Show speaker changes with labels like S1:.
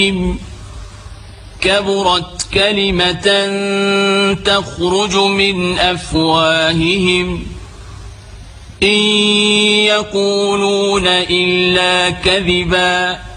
S1: كبرت كلمة تخرج من أفواههم إن يقولون إلا كذبا